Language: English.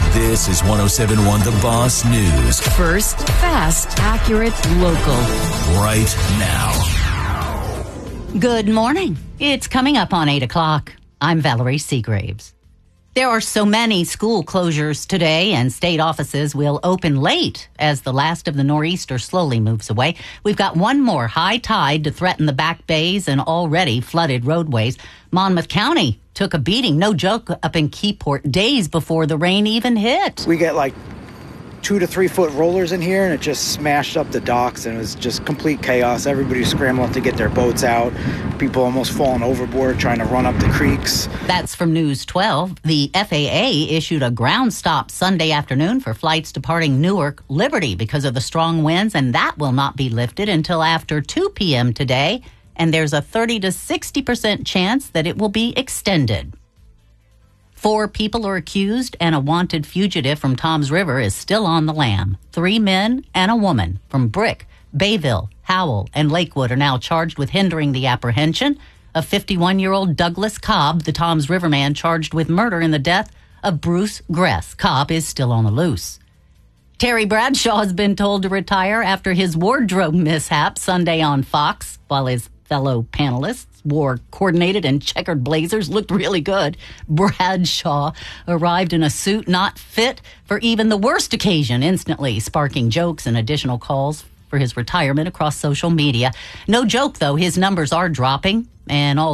This is 107.1 The Boss News. First, fast, accurate, local. Right now. Good morning. It's coming up on 8 o'clock. I'm Valerie Seagraves. There are so many school closures today, and state offices will open late as the last of the nor'easter slowly moves away. We've got one more high tide to threaten the back bays and already flooded roadways. Monmouth County took a beating, no joke, up in Keyport days before the rain even hit. We get like 2 to 3 foot rollers in here, and it just smashed up the docks, and it was just complete chaos. Everybody's scrambling to get their boats out. People almost falling overboard trying to run up the creeks. That's from News 12. The FAA issued a ground stop Sunday afternoon for flights departing Newark Liberty because of the strong winds, and that will not be lifted until after 2 p.m. today, and there's a 30 to 60% chance that it will be extended. 4 people are accused, and a wanted fugitive from Toms River is still on the lam. 3 men and a woman from Brick, Bayville, Howell, and Lakewood are now charged with hindering the apprehension of 51-year-old Douglas Cobb, the Toms River man charged with murder in the death of Bruce Gress. Cobb is still on the loose. Terry Bradshaw has been told to retire after his wardrobe mishap Sunday on Fox, while his fellow panelists wore coordinated and checkered blazers, looked really good. Bradshaw arrived in a suit not fit for even the worst occasion, instantly sparking jokes and additional calls for his retirement across social media. No joke, though, his numbers are dropping, and all